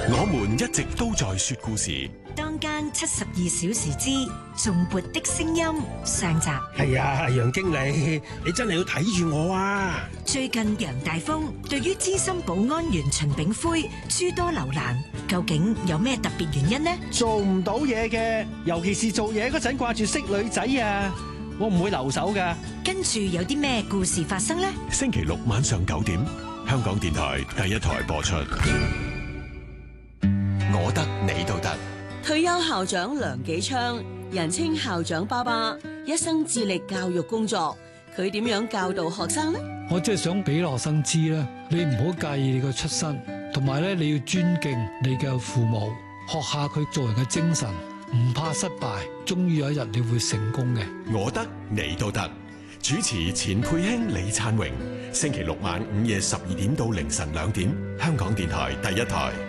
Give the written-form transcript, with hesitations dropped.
我們一直都在說故事。 當間72小時之頌缽的聲音上集。 係啊，楊經理，你真係要睇住我啊！ 最近楊大風對於資深保安員秦炳輝諸多留難，究竟有咩特別原因呢？ 做唔到嘢嘅，尤其是做嘢嗰陣掛住識女仔啊，我唔會留手噶。 跟住有啲咩故事發生呢？ 星期六晚上9點，香港電台第一台播出。我得你都得。 退休校長梁紀昌，人稱校長爸爸，一生致力教育工作。佢點樣教導學生呢？ 我即係想俾學生知咧，你唔好介意你個出身，同埋咧你要尊敬你嘅父母，學下佢做人嘅精神，唔怕失敗，終於有一日你會成功嘅。 我得你都得。主持錢佩卿、李燦榮，星期六晚午夜12點到凌晨2點，香港電台第一台。